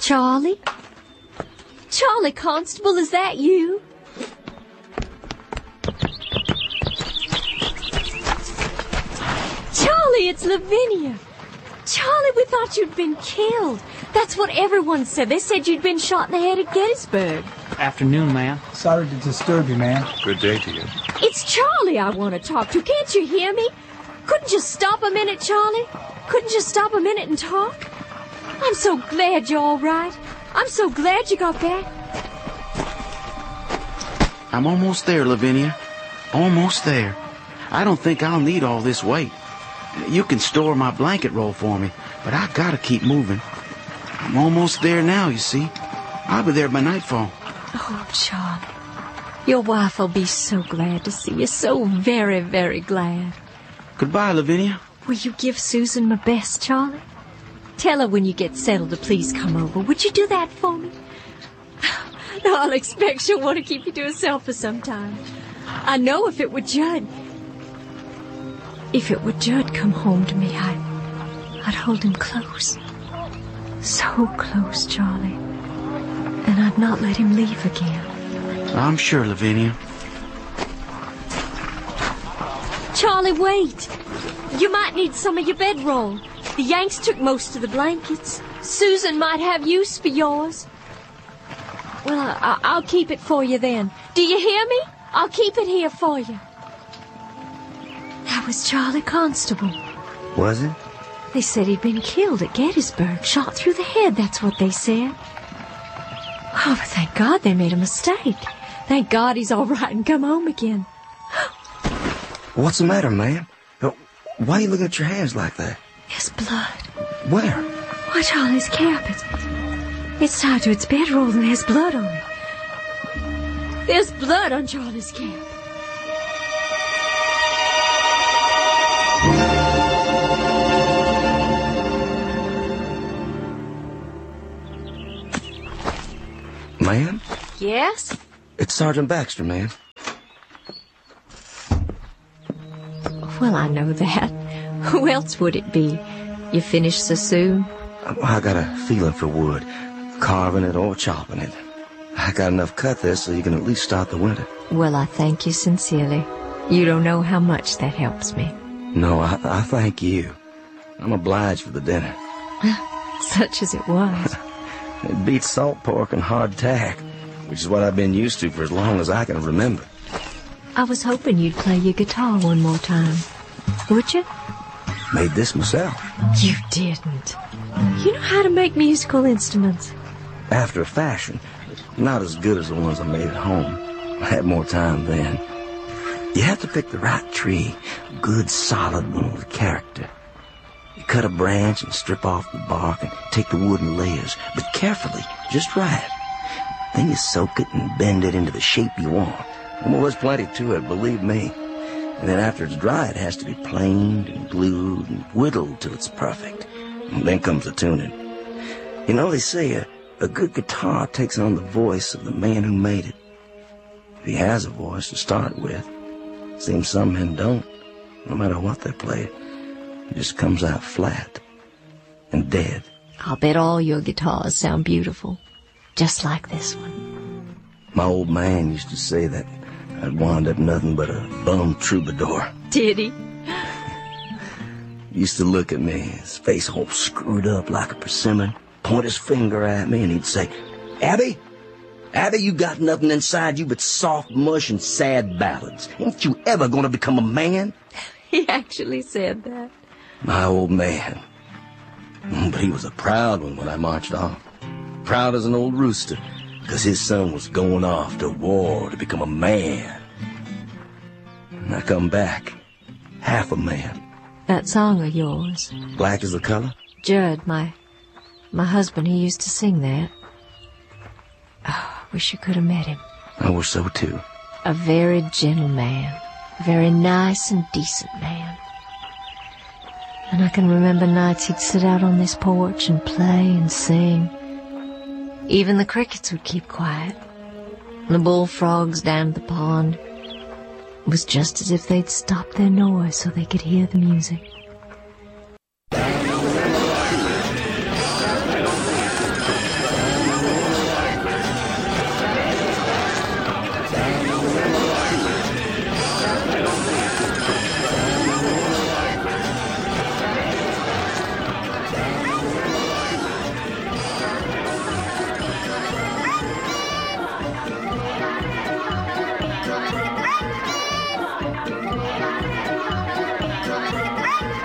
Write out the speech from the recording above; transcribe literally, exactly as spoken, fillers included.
Charlie? Charlie Constable, is that you? Charlie, it's Lavinia. Charlie, we thought you'd been killed. That's what everyone said. They said you'd been shot in the head at Gettysburg. Afternoon, ma'am. Sorry to disturb you, ma'am. Good day to you. It's Charlie I want to talk to. Can't you hear me? Couldn't you stop a minute, Charlie? Couldn't you stop a minute and talk? I'm so glad you're all right. I'm so glad you got back. I'm almost there, Lavinia. Almost there. I don't think I'll need all this weight. You can store my blanket roll for me, but I gotta keep moving. I'm almost there now, you see. I'll be there by nightfall. Oh, Charlie. Your wife will be so glad to see you. So very, very glad. Goodbye, Lavinia. Will you give Susan my best, Charlie? Tell her when you get settled to please come over. Would you do that for me? I'll expect she'll want to keep you to herself for some time. I know if it were Judd... If it were Judd come home to me, I'd, I'd hold him close. So close, Charlie. And I'd not let him leave again. I'm sure, Lavinia. Charlie, wait. You might need some of your bedroll. The Yanks took most of the blankets. Susan might have use for yours. Well, I, I, I'll keep it for you then. Do you hear me? I'll keep it here for you. That was Charlie Constable. Was it? They said he'd been killed at Gettysburg, shot through the head, that's what they said. Oh, but thank God they made a mistake. Thank God he's all right and come home again. What's the matter, ma'am? Why are you looking at your hands like that? There's blood. Where? Why, Charlie's cap. It's, it's tied to its bedroll and there's blood on it. There's blood on Charlie's cap. Ma'am? Yes? It's Sergeant Baxter, ma'am. Well, I know that. Who else would it be? You finished so soon? I got a feeling for wood, carving it or chopping it. I got enough cut there so you can at least start the winter. Well, I thank you sincerely. You don't know how much that helps me. No, I, I thank you. I'm obliged for the dinner. Such as it was. It beats salt pork and hardtack, which is what I've been used to for as long as I can remember. I was hoping you'd play your guitar one more time. Would you? Made this myself. You didn't. You know how to make musical instruments. After a fashion. Not as good as the ones I made at home. I had more time then. You have to pick the right tree. A good, solid one with character. You cut a branch and strip off the bark and take the wood in layers, but carefully, just right. Then you soak it and bend it into the shape you want. Well, there's plenty to it, believe me. And then after it's dry, it has to be planed and glued and whittled till it's perfect. And then comes the tuning. You know, they say a, a good guitar takes on the voice of the man who made it. If he has a voice to start with. Seems some men don't. No matter what they play, it just comes out flat and dead. I'll bet all your guitars sound beautiful. Just like this one. My old man used to say that I'd wound up nothing but a bum troubadour. Did he? He used to look at me, his face all screwed up like a persimmon, point his finger at me, and he'd say, Abby, Abby, you got nothing inside you but soft mush and sad ballads. Ain't you ever going to become a man? He actually said that. My old man. But he was a proud one when I marched off. Proud as an old rooster, because his son was going off to war to become a man. And I come back, half a man. That song of yours. Black is the color? Judd, my, my husband, he used to sing that. Oh, I wish you could have met him. I wish so too. A very gentle man. A very nice and decent man. And I can remember nights he'd sit out on this porch and play and sing. Even the crickets would keep quiet. And the bullfrogs down at the pond. It was just as if they'd stopped their noise so they could hear the music.